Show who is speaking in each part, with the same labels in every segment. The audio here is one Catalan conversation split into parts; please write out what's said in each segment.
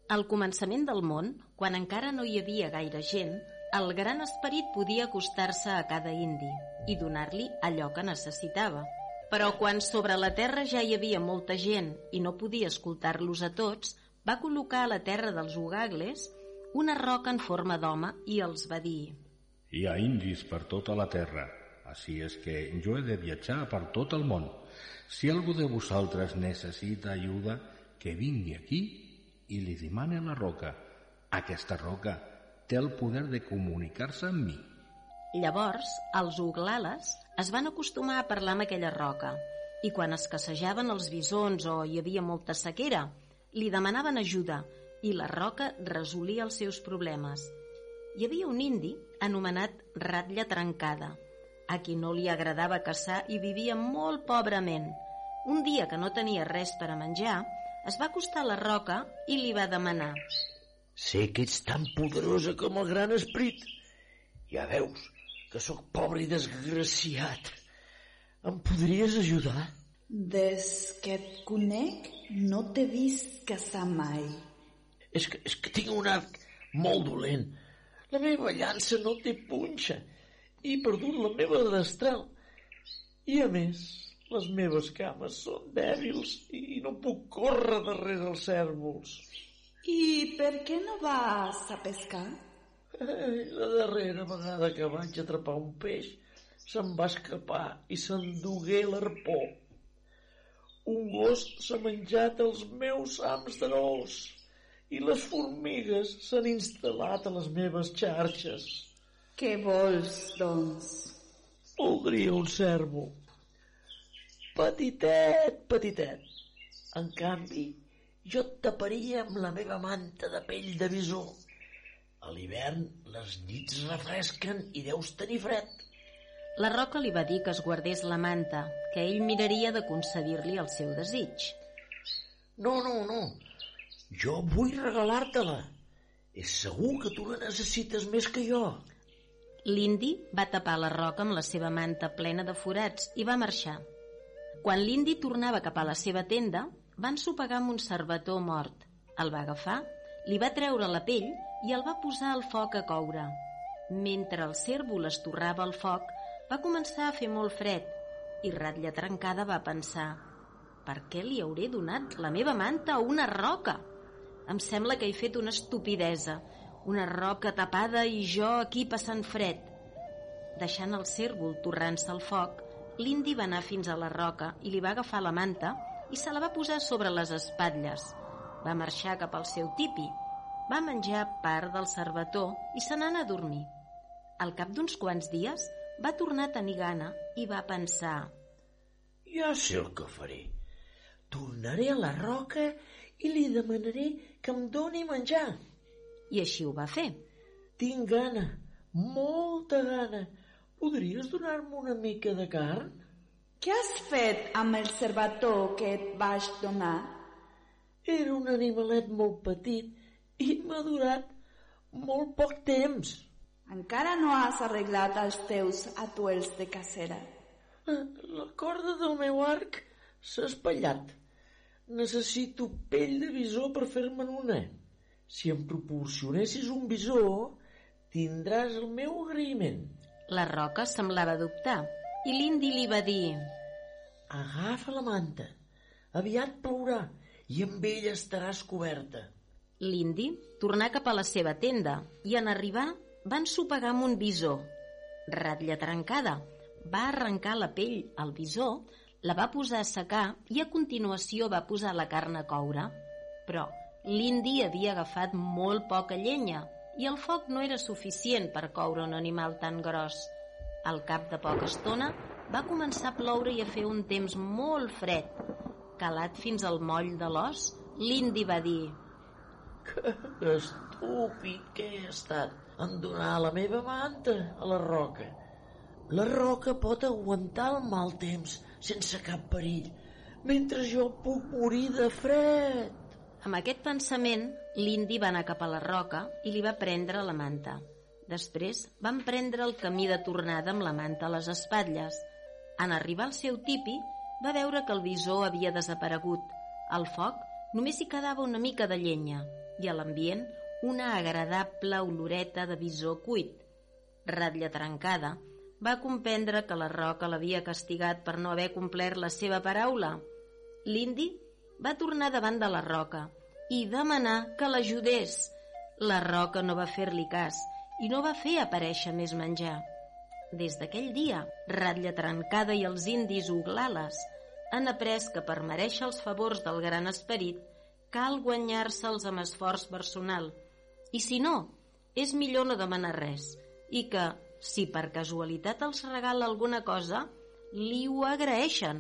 Speaker 1: Al començament del món, quan encara no hi havia gaire gent, el Gran Esperit podia acostar-se a cada indi i donar-li allò que necessitava. Però quan sobre la terra ja hi havia molta gent i no podia escoltar-los a tots, va col·locar a la terra dels Ugagles una roca en forma d'home i els va dir:
Speaker 2: Hi ha indis per tota la terra, així és que jo he de viatjar per tot el món. Si algú de vosaltres necessita ajuda, que vingui aquí i li demane la roca. Aquesta roca té el poder de comunicar-se amb mi.
Speaker 1: Llavors, els Uglales es van acostumar a parlar amb aquella roca i quan escassejaven els bisons o hi havia molta sequera, li demanaven ajuda i la roca resolia els seus problemes. Hi havia un indi anomenat Ratlla Trencada, a qui no li agradava caçar i vivia molt pobrament. Un dia que no tenia res per a menjar, es va acostar a la roca i li va demanar:
Speaker 3: Sé que ets tan poderosa com el Gran Esperit. Ja veus que sóc pobre i desgraciat. Em podries ajudar?
Speaker 4: Des que et conec, no t'he vist caçar mai.
Speaker 3: És que tinc un arc molt dolent. La meva llança no té punxa i he perdut la meva destral. I a més, les meves cames són dèbils i no puc córrer darrere els cérvols.
Speaker 4: I per què no vas a pescar?
Speaker 3: La darrera vegada que vaig atrapar un peix se'm va escapar i s'endugué l'arpó. Un gos s'ha menjat els meus hàmsters i les formigues s'han instal·lat a les meves xarxes.
Speaker 4: Què vols, doncs?
Speaker 3: Voldria un cérvol. Petitet, petitet. En canvi, jo et taparia amb la meva manta de pell de bisó. A l'hivern les nits refresquen i deus tenir fred.
Speaker 1: La roca li va dir que es guardés la manta, que ell miraria de concedir-li el seu desig.
Speaker 3: No. Jo vull regalar-te-la. És segur que tu la necessites més que jo.
Speaker 1: L'indi va tapar la roca amb la seva manta plena de forats i va marxar. Quan l'indi tornava cap a la seva tenda, va ensopegar amb un cervató mort. El va agafar, li va treure la pell i el va posar al foc a coure. Mentre el cérvol es torrava al foc, va començar a fer molt fred i Ratlla Trencada va pensar: per què li hauré donat la meva manta a una roca? Em sembla que he fet una estupidesa, una roca tapada i jo aquí passant fred. Deixant el cérvol torrant-se al foc, l'indi va anar fins a la roca i li va agafar la manta i se la va posar sobre les espatlles. Va marxar cap al seu tipi, va menjar part del cervató i se n'anà a dormir. Al cap d'uns quants dies va tornar a tenir gana i va pensar:
Speaker 3: ja sé el que faré. Tornaré a la roca i li demanaré que em doni menjar.
Speaker 1: I així ho va fer.
Speaker 3: Tinc gana, molta gana. Podries donar-me una mica de carn?
Speaker 4: Què has fet amb el cervató que et vaig donar?
Speaker 3: Era un animalet molt petit i m'ha durat molt poc temps.
Speaker 4: Encara no has arreglat els teus atuells de cacera.
Speaker 3: La corda del meu arc s'ha espatllat. Necessito pell de bisó per fer-me'n una. Si em proporcionessis un bisó, tindràs el meu agraïment.
Speaker 1: La roca semblava dubtar i l'indi li va dir:
Speaker 3: agafa la manta, aviat plourà i amb ella estaràs coberta.
Speaker 1: L'indi tornà cap a la seva tenda i en arribar va ensopegar amb un bisó. Ratlla Trencada va arrencar la pell al bisó, la va posar a secar i a continuació va posar la carn a coure. Però l'indi havia agafat molt poca llenya i el foc no era suficient per coure un animal tan gros. Al cap de poca estona va començar a ploure i a fer un temps molt fred. Calat fins al moll de l'os, l'indi va dir:
Speaker 3: que estúpid que he estat en donar la meva manta a la roca. La roca pot aguantar el mal temps sense cap perill, mentre jo puc morir de fred.
Speaker 1: Amb aquest pensament, l'indi va anar cap a la roca i li va prendre la manta. Després van prendre el camí de tornada amb la manta a les espatlles. En arribar al seu tipi, va veure que el bisó havia desaparegut. Al foc només hi quedava una mica de llenya. i a l'ambient una agradable oloreta de visó cuit. Ratlla trencada va comprendre que la roca l'havia castigat per no haver complert la seva paraula. L'indi va tornar davant de la roca i demanar que l'ajudés. La roca no va fer-li cas i no va fer aparèixer més menjar. Des d'aquell dia, Ratlla trencada i els indis uglales han après que per merèixer els favors del gran esperit cal guanyar-se'ls amb esforç personal. I si no, és millor no demanar res i que, si per casualitat els regala alguna cosa, li ho agraeixen.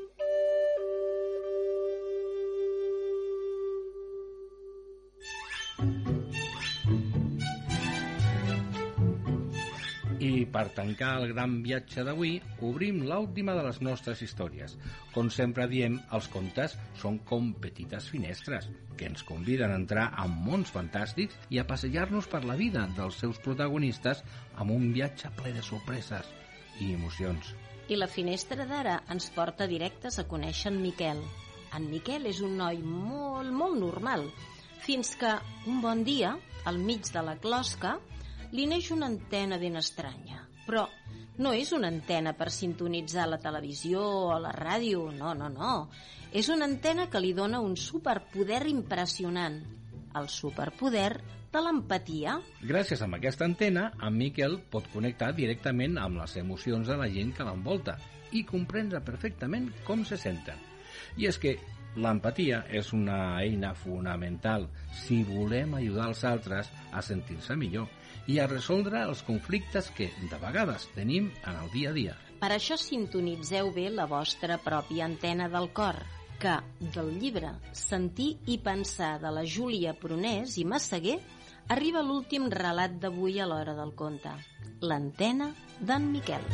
Speaker 2: I per tancar el gran viatge d'avui, obrim l'última de les nostres històries. Com sempre diem, els contes són com petites finestres que ens conviden a entrar en mons fantàstics i a passejar-nos per la vida dels seus protagonistes amb un viatge ple de sorpreses i emocions.
Speaker 1: I la finestra d'ara ens porta directes a conèixer en Miquel. En Miquel és un noi molt normal, fins que un bon dia, al mig de la closca, li neix una antena ben estranya. Però no és una antena per sintonitzar la televisió o la ràdio, no. És una antena que li dona un superpoder impressionant, el superpoder de l'empatia.
Speaker 2: Gràcies a aquesta antena, en Miquel pot connectar directament amb les emocions de la gent que l'envolta i comprendre perfectament com se senten. I és que l'empatia és una eina fonamental si volem ajudar els altres a sentir-se millor i a resoldre els conflictes que, de vegades, tenim en el dia a dia.
Speaker 1: Per això sintonitzeu bé la vostra pròpia antena del cor, que, del llibre Sentir i pensar de la Júlia Prunés i Massaguer, arriba l'últim relat d'avui a l'hora del conte, l'antena d'en Miquel.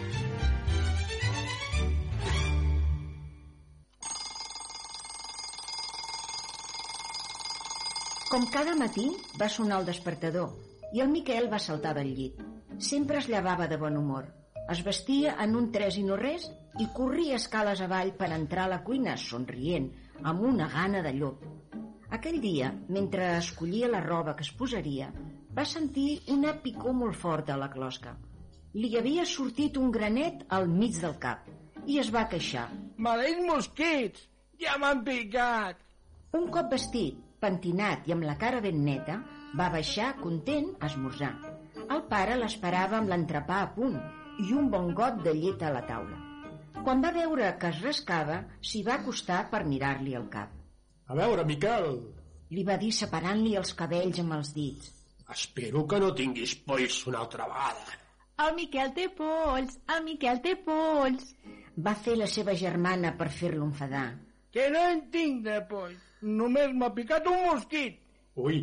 Speaker 5: Com cada matí va sonar el despertador i el Miquel va saltar del llit. Sempre es llevava de bon humor. Es vestia en un tres i no res i corria escales avall per entrar a la cuina somrient, amb una gana de llop. Aquell dia, mentre escollia la roba que es posaria, va sentir una picor molt forta a la closca. Li havia sortit un granet al mig del cap i es va queixar.
Speaker 6: Maleïts mosquits! Ja m'han picat!
Speaker 5: Un cop vestit, pentinat i amb la cara ben neta, va baixar content a esmorzar. El pare l'esperava amb l'entrepà a punt i un bon got de llet a la taula. Quan va veure que es rascava, s'hi va acostar per mirar-li el cap.
Speaker 6: A veure, Miquel...
Speaker 5: Li va dir separant-li els cabells amb els dits.
Speaker 6: Espero que no tinguis polls una altra vegada.
Speaker 7: El Miquel té polls, el Miquel té polls.
Speaker 5: Va fer la seva germana per fer-lo enfadar.
Speaker 6: Que no en tinc de polls. Només m'ha picat un mosquit.
Speaker 8: Ui,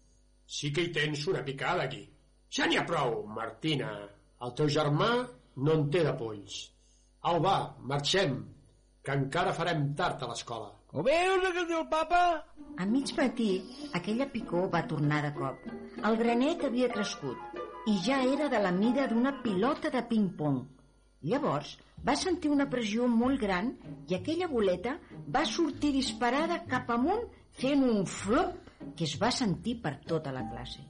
Speaker 8: sí que hi tens una picada aquí. Ja n'hi ha prou, Martina. El teu germà no en té de polls. Au, va, marxem, que encara farem tard a l'escola.
Speaker 6: Ho veus, que diu el papa?
Speaker 5: A mig matí, aquella picor va tornar de cop. El granet havia crescut i ja era de la mida d'una pilota de ping-pong. Llavors va sentir una pressió molt gran i aquella boleta va sortir disparada cap amunt fent un flop que es va sentir per tota la classe.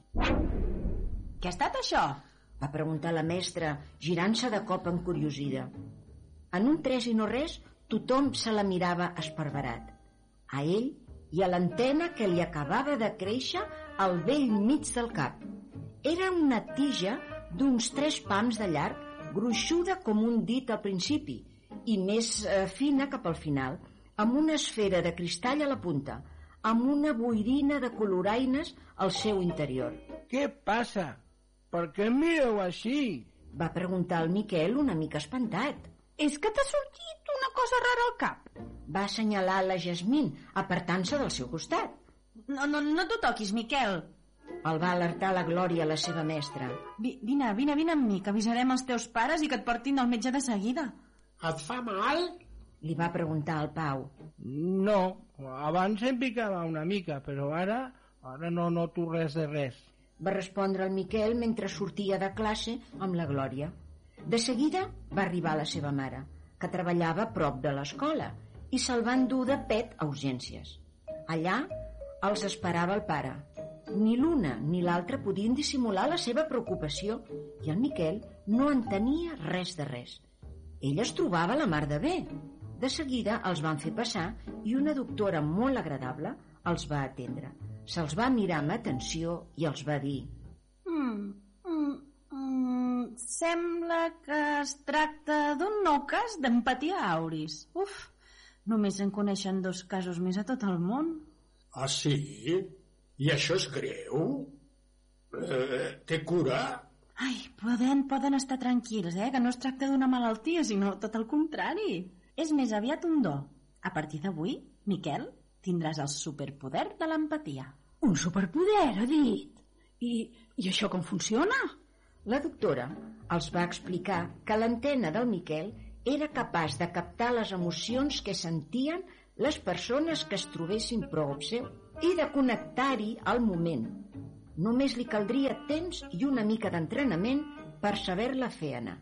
Speaker 7: Què ha estat això?
Speaker 5: Va preguntar la mestra, girant-se de cop encuriosida. En un tres i no res, tothom se la mirava esparverat. A ell i a l'antena que li acabava de créixer al vell mig del cap. Era una tija d'uns 3 pams de llarg, gruixuda com un dit al principi i més fina cap al final, amb una esfera de cristall a la punta, amb una boirina de coloraines al seu interior.
Speaker 6: Què passa? Per què em mireu així?
Speaker 5: Va preguntar el Miquel una mica espantat.
Speaker 7: És que t'ha sortit una cosa rara al cap.
Speaker 5: Va assenyalar la Jasmín, apartant-se del seu costat.
Speaker 7: No t'ho toquis, Miquel.
Speaker 5: El va alertar la Glòria, la seva mestra.
Speaker 7: Vine amb mi, que avisarem els teus pares i que et portin al metge de seguida.
Speaker 8: Et fa mal?
Speaker 5: Li va preguntar el Pau.
Speaker 6: No, abans em picava una mica, però ara no noto res de res.
Speaker 5: Va respondre el Miquel mentre sortia de classe amb la Glòria. De seguida va arribar la seva mare, que treballava a prop de l'escola, i se'l van dur de pet a urgències. Allà els esperava el pare. Ni l'una ni l'altra podien dissimular la seva preocupació i el Miquel no entenia res de res. Ell es trobava a la mar de bé. De seguida els van fer passar i una doctora molt agradable els va atendre. Se'ls va mirar amb atenció i els va dir:
Speaker 7: Sembla que es tracta d'un nou cas d'empatia auris. Uf, només en coneixen 2 casos més a tot el món.
Speaker 8: Ah, sí? I això és greu? Té cura?
Speaker 7: Ai, poden estar tranquils, que no es tracta d'una malaltia, sinó tot el contrari. És més aviat un do. A partir d'avui, Miquel, tindràs el superpoder de l'empatia.
Speaker 9: Un superpoder, ha dit? I això com funciona?
Speaker 5: La doctora els va explicar que l'antena del Miquel era capaç de captar les emocions que sentien les persones que es trobessin prop seu i de connectar-hi al moment. Només li caldria temps i una mica d'entrenament per saber-la fer anar.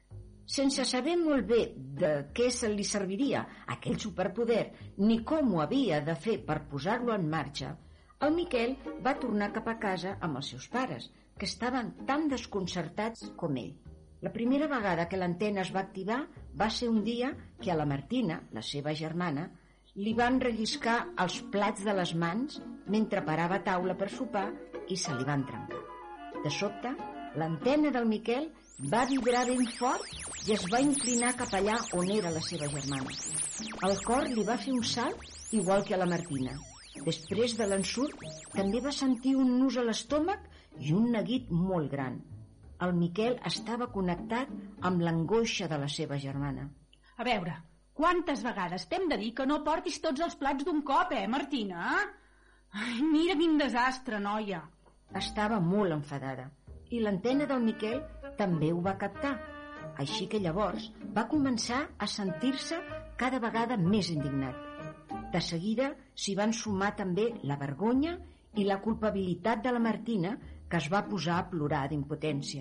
Speaker 5: Sense saber molt bé de què se li serviria aquell superpoder ni com ho havia de fer per posar-lo en marxa, el Miquel va tornar cap a casa amb els seus pares, que estaven tan desconcertats com ell. La primera vegada que l'antena es va activar va ser un dia que a la Martina, la seva germana, li van relliscar els plats de les mans mentre parava a taula per sopar i se li van trencar. De sobte, l'antena del Miquel va vibrar ben fort i es va inclinar cap allà on era la seva germana. El cor li va fer un salt igual que a la Martina. Després de l'ensurt, també va sentir un nus a l'estómac i un neguit molt gran. El Miquel estava connectat amb l'angoixa de la seva germana.
Speaker 9: A veure, quantes vegades t'hem de dir que no portis tots els plats d'un cop, Martina? Ai, mira quin desastre, noia.
Speaker 5: Estava molt enfadada i l'antena del Miquel també ho va captar. Així que llavors va començar a sentir-se cada vegada més indignat. De seguida s'hi van sumar també la vergonya i la culpabilitat de la Martina, que es va posar a plorar d'impotència.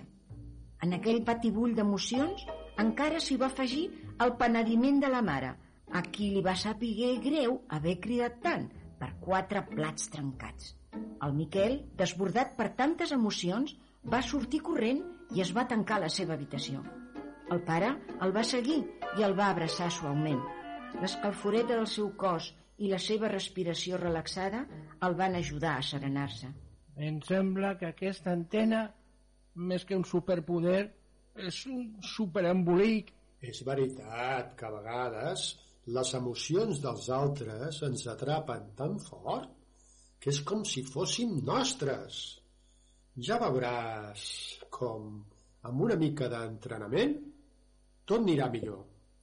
Speaker 5: En aquell batibull d'emocions encara s'hi va afegir el penediment de la mare, a qui li va saber greu haver cridat tant per 4 plats trencats. El Miquel, desbordat per tantes emocions, va sortir corrent i es va tancar a la seva habitació. El pare el va seguir i el va abraçar suaument. L'escalforeta del seu cos i la seva respiració relaxada el van ajudar a serenar-se.
Speaker 6: Em sembla que aquesta antena, més que un superpoder, és un superembolic.
Speaker 8: És veritat que a vegades les emocions dels altres ens atrapen tan fort que és com si fóssim nostres. Ja veuràs com, amb una mica d'entrenament, tot anirà millor.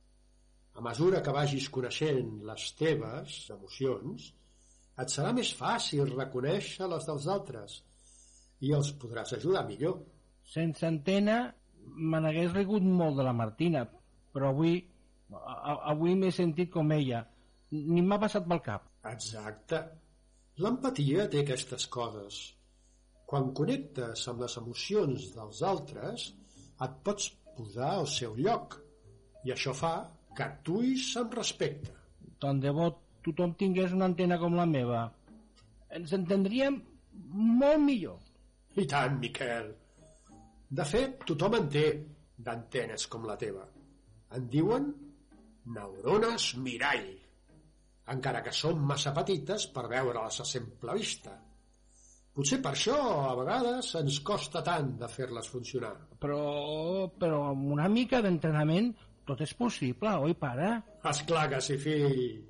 Speaker 8: A mesura que vagis coneixent les teves emocions, et serà més fàcil reconèixer les dels altres i els podràs ajudar millor.
Speaker 6: Sense antena me n'hagués rigut molt de la Martina, però avui m'he sentit com ella. Ni m'ha passat pel cap.
Speaker 8: Exacte. L'empatia té aquestes coses. Quan connectes amb les emocions dels altres, et pots posar al seu lloc i això fa que actuïs amb respecte.
Speaker 6: Tant de bo tothom tingués una antena com la meva. Ens entendríem molt millor.
Speaker 8: I tant, Miquel. De fet, tothom en té d'antenes com la teva. En diuen neurones mirall, encara que són massa petites per veure-les a simple vista. Potser per això a vegades ens costa tant de fer-les funcionar.
Speaker 6: Però amb una mica d'entrenament tot és possible, oi, pare?
Speaker 8: Esclar que sí, fill.